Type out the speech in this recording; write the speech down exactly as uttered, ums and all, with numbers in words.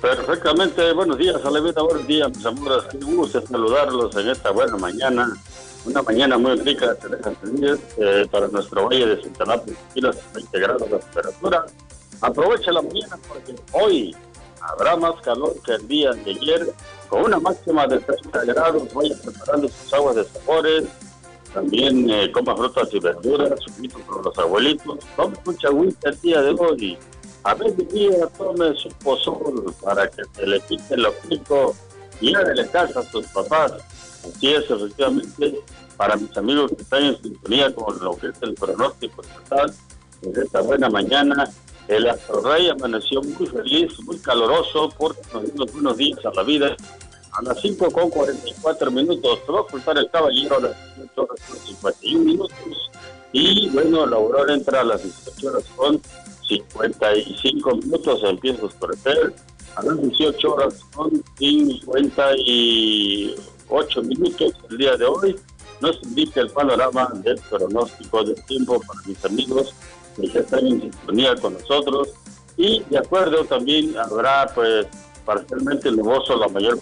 Perfectamente, buenos días, Alevita, buenos días, mis amores, qué gusto saludarlos en esta buena mañana, una mañana muy rica, eh, para nuestro valle de Cintalapa, veinte grados de temperatura. Aprovecha la mañana porque hoy habrá más calor que el día de ayer, con una máxima de treinta grados. Vaya preparando sus aguas de sabores, también eh, coma frutas y verduras, chupito con los abuelitos, tome mucha agüita el día de hoy. A ver, mi día, tome su pozol para que se le quite lo rico y hágale casa a sus papás. Así es, efectivamente, para mis amigos que están en sintonía con lo que es el pronóstico estatal, en esta buena mañana, el Astrorrey amaneció muy feliz, muy caloroso, porque nos dio unos buenos días a la vida. A las cinco con cuarenta y cuatro minutos, se va a ocultar el caballero a las dieciocho horas con cincuenta y uno minutos. Y bueno, la aurora entra a las dieciocho horas con cincuenta y cinco minutos, empieza a oscurecer. A las dieciocho horas con cincuenta y ocho minutos el día de hoy. Nos indica el panorama del pronóstico del tiempo para mis amigos que ya están en sintonía con nosotros. Y de acuerdo, también habrá pues parcialmente nuboso la mayor